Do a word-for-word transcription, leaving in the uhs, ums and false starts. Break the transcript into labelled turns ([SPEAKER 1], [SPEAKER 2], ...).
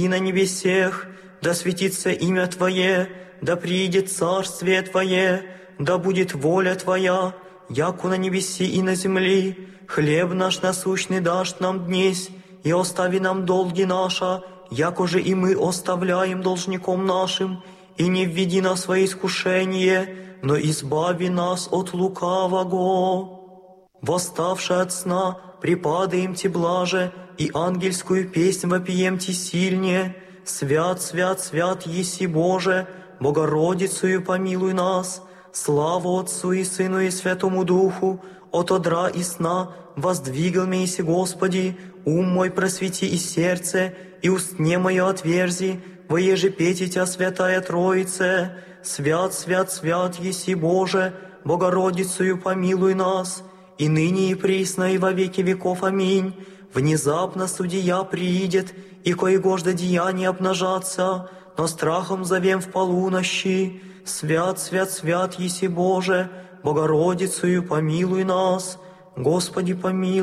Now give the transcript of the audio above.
[SPEAKER 1] и на небесех, да светится имя Твое, да приидет царствие Твое, да будет воля Твоя, яку на небеси и на земли. Хлеб наш насущный дашь нам днесь, и остави нам долги наши, яко же и мы оставляем должником нашим, и не введи нас во искушение, но избави нас от лукавого. Восставши от сна, припадаем Ти блаже, и ангельскую песнь вопием Ти сильнее. Свят, свят, свят еси Боже, Богородицею помилуй нас. Славу Отцу и Сыну и Святому Духу, от одра и сна воздвигал мейся Господи, ум мой просвети и сердце, и устне мое отверзи, воеже пети Тя, Святая Троице. Свят, свят, свят еси Боже, Богородицею помилуй нас, и ныне и присно и во веки веков. Аминь. Внезапно судья приидет, и коегожда деяния обнажатся, но страхом зовем в полунощи. Свят, свят, свят еси Боже, Богородицею помилуй нас. Господи помилуй.